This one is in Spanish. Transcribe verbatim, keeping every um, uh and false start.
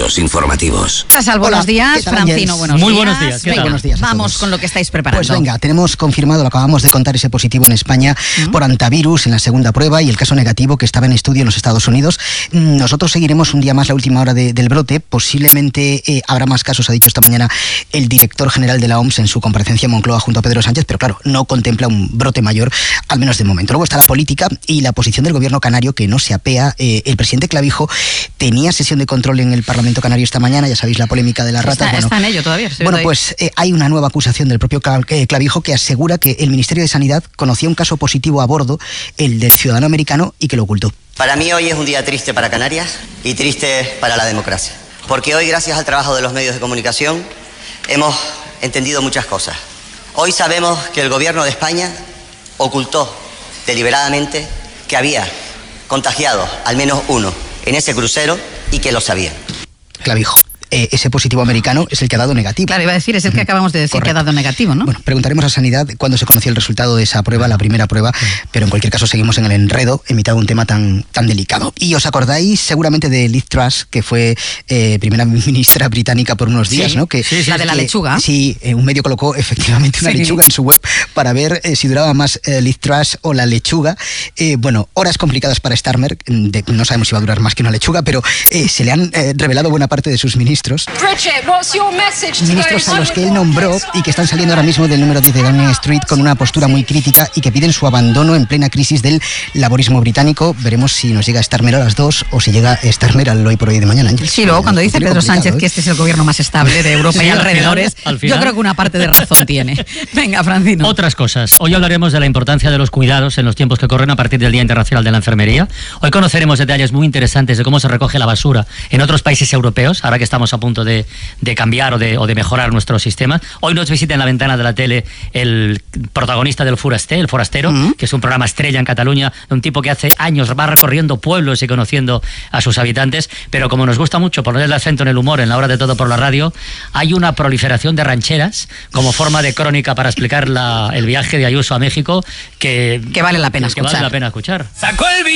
Flashes informativos. Casal, buenos Hola, días. ¿qué tal, Francino, Ángels? buenos Muy días. buenos días. ¿Qué Venga, tal? Buenos días a vamos todos. con lo que estáis preparando. Pues venga, tenemos confirmado, lo acabamos de contar, ese positivo en España uh-huh. por antivirus en la segunda prueba y el caso negativo que estaba en estudio en los Estados Unidos. Nosotros seguiremos un día más la última hora de, del brote. Posiblemente eh, habrá más casos, ha dicho esta mañana el director general de la O M S en su comparecencia en Moncloa junto a Pedro Sánchez, pero claro, no contempla un brote mayor, al menos de momento. Luego está la política y la posición del gobierno canario, que no se apea. Eh, el presidente Clavijo tenía sesión de control en el Parlamento Canario esta mañana, ya sabéis la polémica de las ratas. Está, bueno, está en ello todavía. Bueno, pues eh, hay una nueva acusación del propio Clavijo que asegura que el Ministerio de Sanidad conocía un caso positivo a bordo, el del ciudadano americano, y que lo ocultó. Para mí hoy es un día triste para Canarias y triste para la democracia. Porque hoy, gracias al trabajo de los medios de comunicación, hemos entendido muchas cosas. Hoy sabemos que el gobierno de España ocultó deliberadamente que había contagiado al menos uno en ese crucero y que lo sabían. Clavijo. Eh, ese positivo americano es el que ha dado negativo. Claro, iba a decir, es el que acabamos de decir. Correcto. Que ha dado negativo, ¿no? Bueno, preguntaremos a Sanidad cuándo se conoció el resultado de esa prueba, la primera prueba, pero en cualquier caso seguimos en el enredo en mitad de un tema tan, tan delicado. Y os acordáis seguramente de Liz Truss, que fue eh, primera ministra británica por unos días, sí, ¿no? Que, sí, sí, la de la que, lechuga. Sí, eh, un medio colocó efectivamente una sí. lechuga en su web para ver eh, si duraba más eh, Liz Truss o la lechuga. Eh, bueno, horas complicadas para Starmer, de, no sabemos si va a durar más que una lechuga, pero eh, se le han eh, revelado buena parte de sus ministros. Bridget, what's your message to Ministros a los que él nombró y que están saliendo ahora mismo del número diez de Downing Street con una postura muy crítica y que piden su abandono en plena crisis del laborismo británico. Veremos si nos llega Starmer a las dos o si llega Starmer al hoy por hoy de mañana. Sí, luego cuando dice Pedro Sánchez ¿eh? que este es el gobierno más estable de Europa sí, y alrededores, al final, al final. Yo creo que una parte de razón tiene. Venga, Francino. Otras cosas. Hoy hablaremos de la importancia de los cuidados en los tiempos que corren a partir del Día Internacional de la Enfermería. Hoy conoceremos detalles muy interesantes de cómo se recoge la basura en otros países europeos, ahora que estamos a punto de de cambiar o de, o de mejorar nuestro sistema. Hoy nos visita en la ventana de la tele el protagonista del Forasté, el Forastero, uh-huh. que es un programa estrella en Cataluña, de un tipo que hace años va recorriendo pueblos y conociendo a sus habitantes, pero como nos gusta mucho poner el acento en el humor en la hora de todo por la radio, hay una proliferación de rancheras como forma de crónica para explicar la, el viaje de Ayuso a México que, que vale la pena que escuchar. Vale la pena escuchar. ¡Sacó el